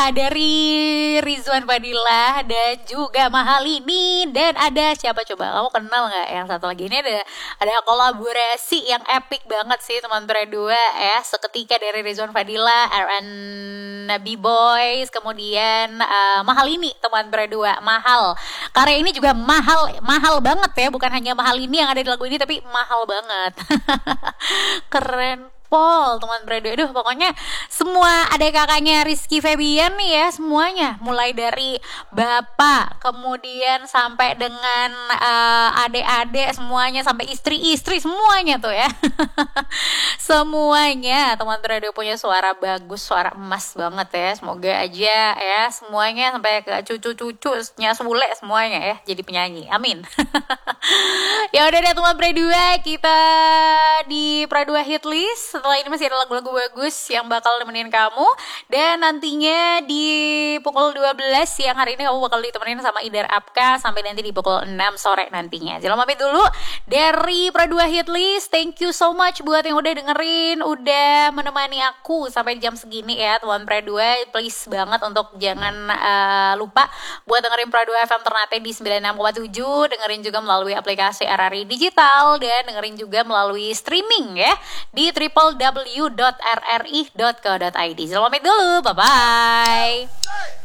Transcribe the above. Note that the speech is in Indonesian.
dari Rizwan Fadila dan juga Mahalini. Dan ada siapa coba? Kamu kenal nggak yang satu lagi? Ini ada kolaborasi yang epic banget sih teman berdua ya. Seketika dari Rizwan Fadila, RN Nabi Boys, kemudian Mahalini teman berdua. Mahal. Karya ini juga mahal banget ya. Bukan hanya Mahalini yang ada di lagu ini, tapi mahal banget. Keren Paul, teman berdua. Aduh, pokoknya semua adik kakaknya Rizky Febian nih ya, semuanya. Mulai dari bapak, kemudian sampai dengan adik-adik semuanya, sampai istri-istri semuanya tuh ya. Semuanya teman berdua punya suara bagus, suara emas banget ya. Semoga aja ya semuanya sampai ke cucu-cucunya Sule semuanya ya jadi penyanyi. Amin. Ya udah deh teman berdua, kita di Pradua Hit List. Setelah ini masih ada lagu-lagu bagus yang bakal nemenin kamu. Dan nantinya di pukul 12 siang hari ini kamu bakal ditemenin sama Idar Apka sampai nanti di pukul 6 sore nantinya. Jangan pamit dulu dari Pradua Hit List. Thank you so much buat yang udah dengerin, udah menemani aku sampai jam segini ya teman Pradua. Please banget untuk jangan lupa buat dengerin Pradua FM Ternate di 96,7. Dengerin juga melalui aplikasi RRI Digital dan dengerin juga melalui streaming ya di www.rri.co.id. Selamat pamit dulu, bye-bye.